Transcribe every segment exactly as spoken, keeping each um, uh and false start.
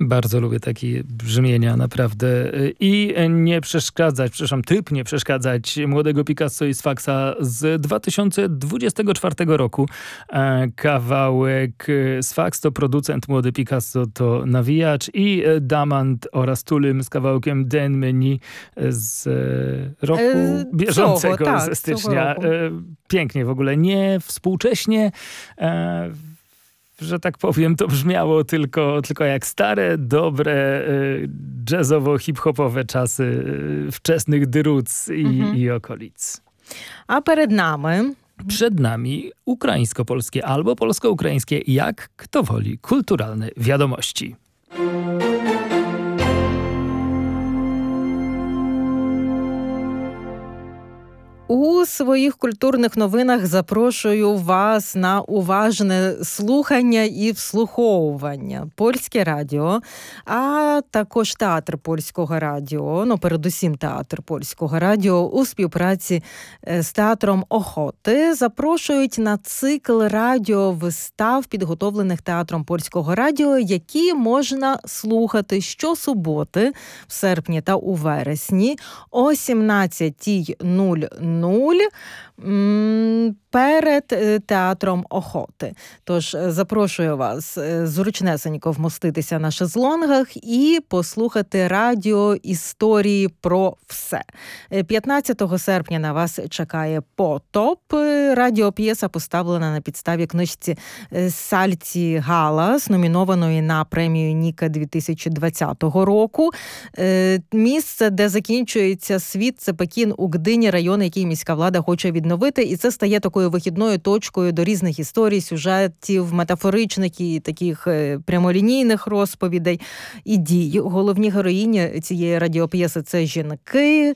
Bardzo lubię takie brzmienia, naprawdę. I nie przeszkadzać, przepraszam, typ nie przeszkadzać młodego Picasso i Sfaxa z dwa tysiące dwudziestego czwartego roku. Kawałek Sfax to producent, młody Picasso to nawijacz i Damant oraz Tulym z kawałkiem Den Menu z roku e, bieżącego, co, tak, ze stycznia. Pięknie w ogóle, nie współcześnie, e, że tak powiem, to brzmiało tylko, tylko jak stare, dobre, jazzowo-hip-hopowe czasy wczesnych The Roots i, mhm. i okolic. A przed nami... Przed nami ukraińsko-polskie albo polsko-ukraińskie, jak kto woli, kulturalne wiadomości. У своїх культурних новинах запрошую вас на уважне слухання і вслуховування. Польське радіо, а також театр Польського радіо, ну передусім театр Польського радіо у співпраці з театром Охоти запрошують на цикл радіовистав, підготовлених театром Польського радіо, які можна слухати щосуботи в серпні та у вересні о сімнадцятій нуль нуль перед театром Охоти. Тож запрошую вас зручнесенько вмоститися на шезлонгах і послухати радіо історії про все. п'ятнадцятого серпня на вас чекає «Потоп». Радіоп'єса поставлена на підставі книжці Сальці Галас, номінованої на премію Ніка дві тисячі двадцятого року. Місце, де закінчується світ, це Пекін у Гдині, район, який міська влада хоче відновити. І це стає такою вихідною точкою до різних історій, сюжетів, метафоричних і таких прямолінійних розповідей і дій. Головні героїні цієї радіоп'єси – це жінки,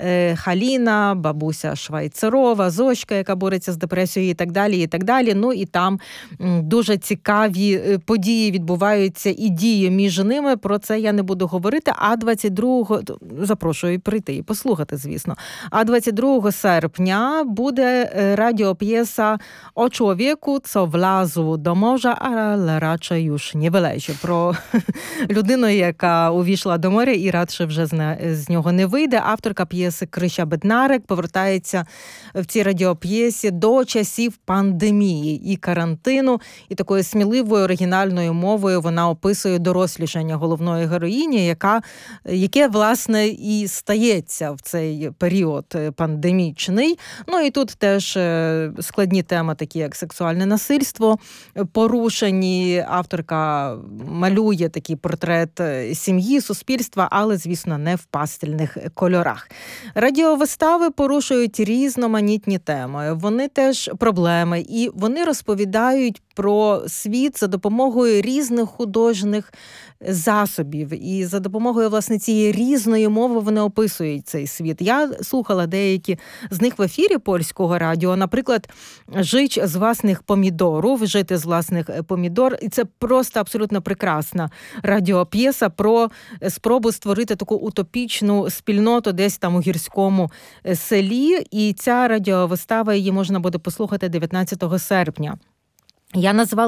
Халіна, бабуся Швайцерова, Зочка, яка бореться з депресією і так далі, і так далі. Ну і там дуже цікаві події відбуваються і дії між ними. Про це я не буду говорити. А двадцять другого запрошую прийти і послухати, звісно. А двадцять другого серпня буде радіоп'єса «О чоловіку, co влазу до моря, але радше już не вилезе». Про людину, яка увійшла до моря і радше вже з нього не вийде. Авторка п'єси Крища Беднарик повертається в цій радіоп'єсі до часів пандемії і карантину. І такою сміливою оригінальною мовою вона описує дорослішання головної героїні, яка, яке, власне, і стається в цей період пандемічний. Ну і тут теж складні теми, такі як сексуальне насильство, порушені. Авторка малює такий портрет сім'ї, суспільства, але, звісно, не в пастельних кольорах. Радіовистави порушують різноманітні теми. Вони теж проблеми, і вони розповідають про світ за допомогою різних художніх засобів. І за допомогою, власне, цієї різної мови вони описують цей світ. Я слухала деякі з них в ефірі Польського радіо. Наприклад, «Жич з власних помідорів», «Жити з власних помідор». І це просто абсолютно прекрасна радіоп'єса про спробу створити таку утопічну спільноту десь там у гірському селі. І ця радіовистава, її можна буде послухати дев'ятнадцятого серпня. Я назвала